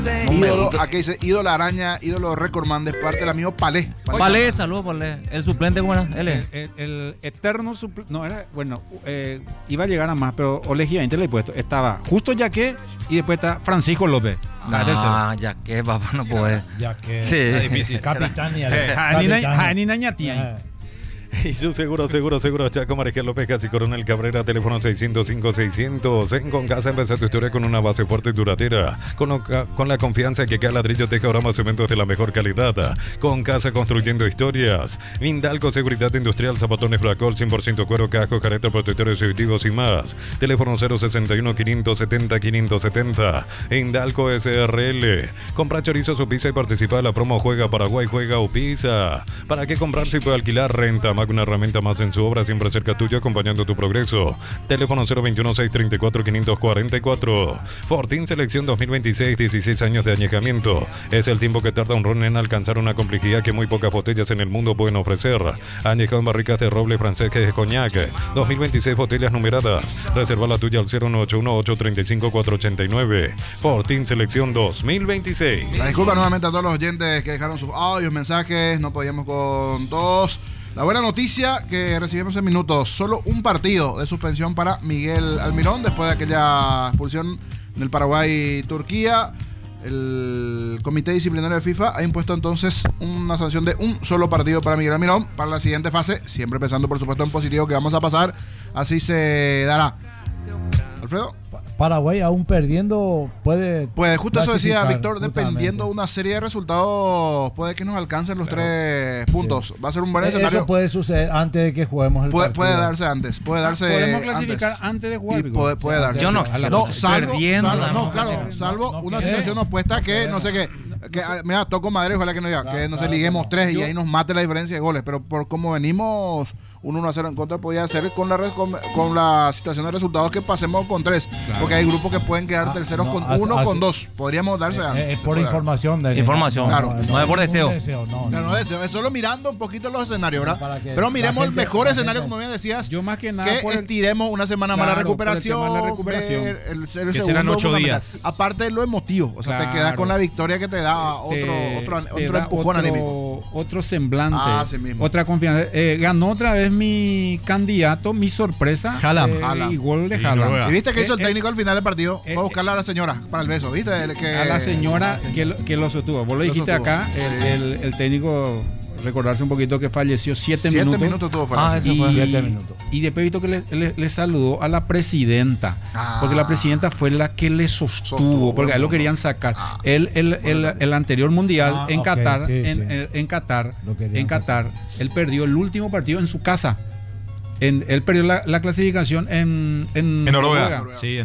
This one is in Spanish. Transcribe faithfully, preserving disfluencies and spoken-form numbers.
Ídolo, aquí dice ídolo araña, ídolo Recordman, de parte del amigo Palé. Palé, saludos, Palé. El suplente, ¿cómo era? Él es. El, el, el eterno suplente. No, era, bueno, eh, iba a llegar a más, pero Olegiante le he puesto. Estaba justo Yaque y después está Francisco López. Ah, Yaque, papá, no puede. Yaque. Sí. Era difícil. Capitán y Janina Ñatía. Y su seguro, seguro, seguro, Chaco Mariscal López, Casi Coronel Cabrera, teléfono seiscientos cinco seiscientos. En Concasa empezó tu historia con una base fuerte y duradera, con, con la confianza que cada ladrillo te más cementos de la mejor calidad. Concasa construyendo historias. Vindalco Seguridad Industrial, zapatones Flacol, cien por ciento cuero, casco, careta, protectores auditivos y más. Teléfono cero sesenta y uno, quinientos setenta, quinientos setenta. Indalco S R L. Compra chorizo su pizza y participa de la promo Juega Paraguay, Juega o Pizza. ¿Para qué comprar si puede alquilar? Renta una herramienta más en su obra, siempre cerca tuyo, acompañando tu progreso. Teléfono cero veintiuno, seiscientos treinta y cuatro, quinientos cuarenta y cuatro. Fortín Selección dos mil veintiséis, dieciséis años de añejamiento. Es el tiempo que tarda un ron en alcanzar una complejidad que muy pocas botellas en el mundo pueden ofrecer. Añejado en barricas de roble francés que es coñac. dos mil veintiséis botellas numeradas. Reserva la tuya al cero nueve ocho uno, ocho tres cinco, cuatro ocho nueve. Fortín Selección dos mil veintiséis. La disculpa nuevamente a todos los oyentes que dejaron sus audios, mensajes. No podíamos con todos. La buena noticia que recibimos en minutos, solo un partido de suspensión para Miguel Almirón después de aquella expulsión en el Paraguay-Turquía. El Comité Disciplinario de FIFA ha impuesto entonces una sanción de un solo partido para Miguel Almirón para la siguiente fase, siempre pensando por supuesto en positivo que vamos a pasar, así se dará. Alfredo. Paraguay aún perdiendo puede... Pues justo eso decía Víctor, justamente. dependiendo de una serie de resultados, puede que nos alcancen los Pero, tres puntos. Sí. Va a ser un buen escenario. Eso puede suceder antes de que juguemos el puede, partido. Puede darse antes, puede darse Podemos clasificar antes, antes de jugar. Puede, puede darse. Yo no, no salvo, perdiendo, salvo, no, no, no, claro, no, salvo no, no una quiere, situación opuesta no que, no sé qué, que, mira, toco madera, ojalá que no diga, claro, que no claro, se liguemos tres yo, y ahí nos mate la diferencia de goles, pero por cómo venimos un uno a cero en contra podía ser con la con, con la situación de resultados que pasemos con tres, claro. Porque hay grupos que pueden quedar ah, terceros no, con así, uno así, con dos, podríamos darse antes. Es eh, por información de información, claro, no, no, no es por deseo. deseo no, no, no, deseo, es solo mirando un poquito los escenarios, ¿verdad? Pero miremos el mejor escenario, como bien decías, yo más que nada que por el, estiremos una semana claro, más la recuperación, la recuperación. El, el, el que segundo serán ocho días. Aparte de lo emotivo, o sea, claro. Te quedas con la victoria que te da otro, te, otro, te otro da empujón otro, anímico. Otro semblante, ah, sí mismo. Otra confianza. Eh, ganó otra vez mi candidato, mi sorpresa. Haaland. Eh, Haaland. Y gol de Haaland. ¿Y viste que hizo el eh, técnico eh, al final del partido? Eh, Fue a buscarle a la señora para el beso, ¿viste? Que, a la señora que lo, que lo sostuvo. Vos lo dijiste sostuvo. acá, sí. el, el, el técnico, recordarse un poquito que falleció siete, siete minutos. minutos tuvo fuera. Ah, eso y, fue siete minutos. Y después visto que le, le, le saludó a la presidenta, ah, porque la presidenta fue la que le sostuvo, sostuvo porque a él lo querían sacar. Ah, el, el, el, el, el anterior mundial ah, en okay, Qatar, sí, en, sí. En, en Qatar, en Qatar, sacar. Él perdió el último partido en su casa. En, él perdió la, la clasificación en, en, en Noruega. Sí,